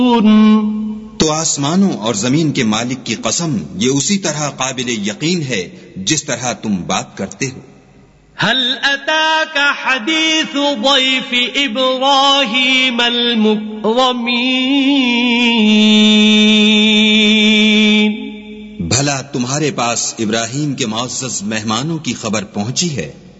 तो आसमानों और जमीन के मालिक की कसम, ये उसी तरह काबिल यकीन है जिस तरह तुम बात करते हो। हल अताका हदीस दैफ इब्राहीम अल-मुकरमीन, भला तुम्हारे पास इब्राहीम के मुअज़्ज़ज़ मेहमानों की खबर पहुंची है।